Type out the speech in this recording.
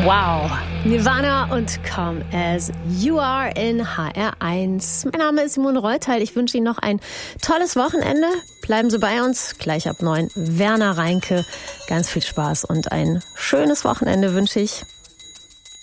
Wow. Nirvana und Come As You Are in HR1. Mein Name ist Simone Reuteil. Ich wünsche Ihnen noch ein tolles Wochenende. Bleiben Sie bei uns. Gleich ab 9 Werner Reinke. Ganz viel Spaß und ein schönes Wochenende wünsche ich.